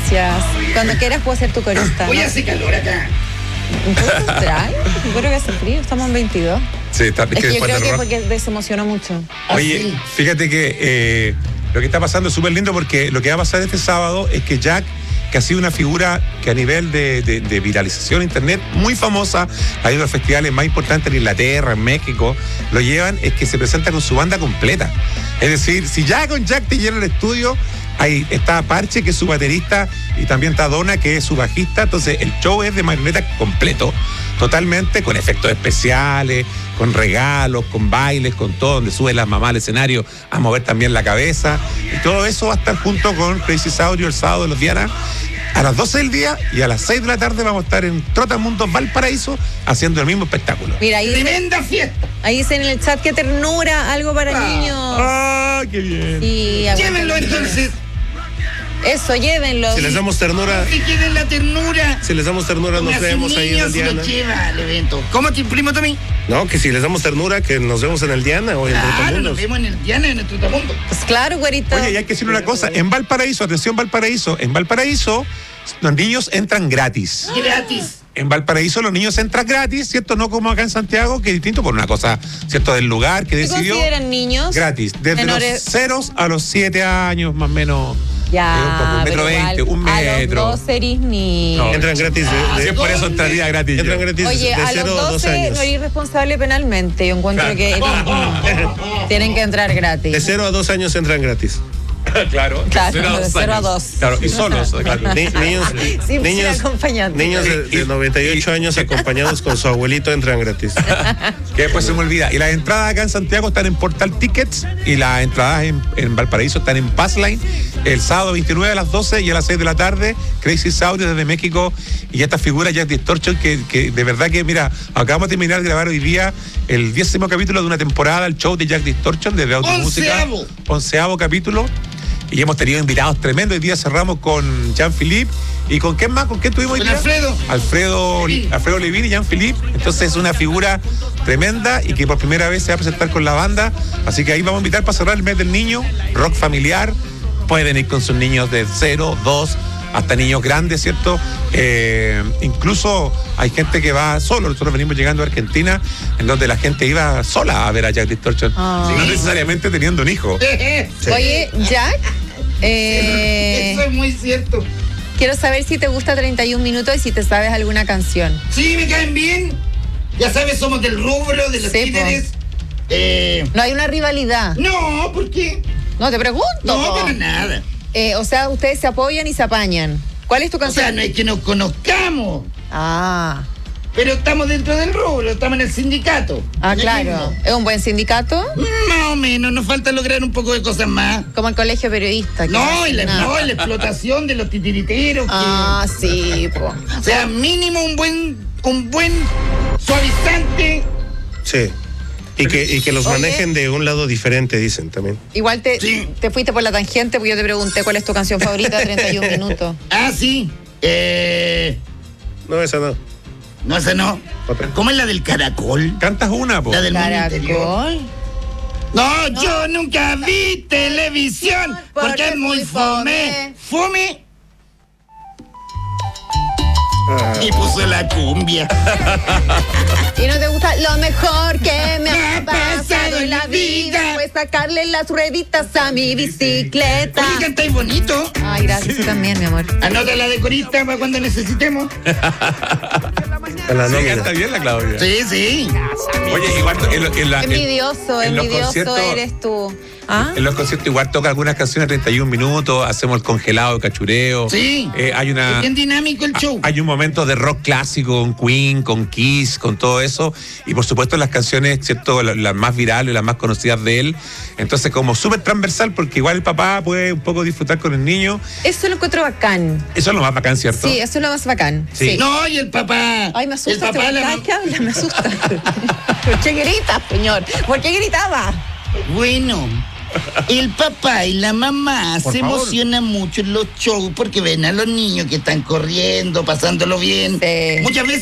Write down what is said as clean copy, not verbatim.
Gracias. Cuando quieras puedo ser tu corista. Hoy hace calor acá. ¿Un poco central? Yo creo que hace frío, estamos en 22. Sí, está, Es que yo creo que porque desemocionó mucho. Oye, fíjate que lo que está pasando es súper lindo porque lo que va a pasar este sábado es que Jack, que ha sido una figura que a nivel de viralización en internet muy famosa, ha ido a festivales más importantes en Inglaterra, en México, lo llevan, es que se presenta con su banda completa. Es decir, si ya con Jack te llena el estudio, ahí está Parche, que es su baterista, y también está Donna, que es su bajista. Entonces el show es de marioneta completo, totalmente, con efectos especiales, con regalos, con bailes, con todo, donde sube la mamá al escenario a mover también la cabeza. Y todo eso va a estar junto con Crazy Saurio el sábado de los Diana a las 12 del día, y a las 6 de la tarde vamos a estar en Trotamundos, Valparaíso, haciendo el mismo espectáculo. Mira, ahí ¡Tremenda fiesta! Ahí dicen en el chat que ternura, algo para niños. ¡Ah, qué bien! Y Llévenlo entonces. Eso, llévenlo. Si les damos ternura, Que quieren la ternura. si les damos ternura nos vemos ahí en el Diana. Lo lleva al evento. ¿Cómo te primo Tommy? No, que si les damos ternura, que nos vemos en el Diana o en Claro, nos Trotamundos. vemos en el Diana, en el Trotamundo. Pues claro, güerito. Oye, y hay que decir una cosa, en Valparaíso, atención Valparaíso, en Valparaíso los niños entran gratis. Gratis. En Valparaíso los niños entran gratis, ¿cierto? No como acá en Santiago, que es distinto por una cosa, ¿cierto? Del lugar que ¿Qué decidió. consideran niños? Gratis, desde menores? los 0 a los 7 años, más o menos. Ya, un metro pero 20, igual, un metro. A los 12 eres ni... No. Entran gratis Así es, por eso entraría gratis yo. entran gratis Oye, de a 0 los a 2 12 años. no eres responsable penalmente. Yo encuentro que tienen que entrar gratis. De 0 a 2 años entran gratis. Claro, Claro, de 0 a 2. Claro, y solos. Claro. Niños, Sin niños, acompañante. niños de 98 años acompañados con su abuelito entran gratis. Que después se me olvida. Y las entradas acá en Santiago están en Portal Tickets, y las entradas en Valparaíso están en Passline. El sábado 29 a las 12 y a las 6 de la tarde, Crazy Saurio desde México, y esta figura Jack Distortion, que de verdad que, mira, acabamos de terminar de grabar hoy día el 10º capítulo de una temporada, el show de Jack Distortion desde Automúsica. 11º capítulo. Y hemos tenido invitados tremendos. Hoy día cerramos con Jean-Philippe. ¿Y con quién más? ¿Con quién tuvimos hoy Con día? Alfredo Levin y Jean-Philippe. Entonces es una figura tremenda y que por primera vez se va a presentar con la banda. Así que ahí vamos a invitar para cerrar el mes del niño. Rock familiar. Pueden ir con sus niños de 0, 2, hasta niños grandes, ¿cierto? Incluso hay gente que va solo. Nosotros venimos llegando a Argentina, en donde la gente iba sola a ver a Jack Distortion. No necesariamente teniendo un hijo. Sí. Oye, Jack, Eso es muy cierto. quiero saber si te gusta 31 minutos y si te sabes alguna canción. Sí, me caen bien. Ya sabes, somos del rubro, de los Sí, títeres. No hay una rivalidad. No, ¿por qué? No, te pregunto. No, para nada. O sea, ustedes se apoyan y se apañan. ¿Cuál es tu O canción? sea, no es que nos conozcamos, Ah, pero estamos dentro del rubro, estamos en el sindicato. En el claro. mismo. ¿Es un buen sindicato? Más o menos, nos falta lograr un poco de cosas más. Como el colegio periodista. que No, y la nada. explotación de los titiriteros. Ah, sí, po. O sea, mínimo un buen suavizante. Sí. Y que los Oye. manejen de un lado diferente, dicen también. Igual Sí. te fuiste por la tangente porque yo te pregunté cuál es tu canción favorita de 31 minutos. Ah, sí. No, esa no. No, esa no. Otra. ¿Cómo es la del caracol? ¿Cantas una, po? La del mundo interior. Caracol. No, yo nunca vi televisión porque es muy fome. ¿Fome? Y puso la cumbia. ¿Y no te gusta? Lo mejor que me ha pasado en la vida fue sacarle las rueditas a mi bicicleta. Oye, cantáis bonito. Ay, gracias, tú también, mi amor. Anota la de corista para cuando necesitemos. A la Sí, nómina. canta bien la Claudia. Sí, sí. Oye, igual Envidioso, en los envidioso conciertos- eres tú. ¿Ah? En los conciertos igual toca algunas canciones de 31 minutos, hacemos el congelado de cachureo. Sí. Hay una... Es bien dinámico el show. Hay un momento de rock clásico con Queen, con Kiss, con todo eso. Y por supuesto las canciones, ¿cierto? Las más virales, las más conocidas de él. Entonces como súper transversal, porque igual el papá puede un poco disfrutar con el niño. Eso lo encuentro bacán. Eso es lo más bacán, ¿cierto? Sí, eso es lo más bacán. Sí. Sí. No, y el papá. Ay, me asusta. El papá, cada vez que habla, me asusta. ¿Por qué grita, señor? ¿Por qué gritaba? Bueno, el papá y la mamá Por se favor. emocionan mucho en los shows porque ven a los niños que están corriendo, pasándolo bien. Sí. Muchas veces